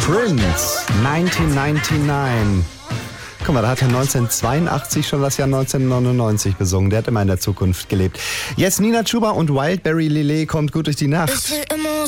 Prince, 1999. Guck mal, da hat er 1982 schon das Jahr 1999 besungen. Der hat immer in der Zukunft gelebt. Jetzt Nina Chuba und Wildberry Lillet kommt gut durch die Nacht.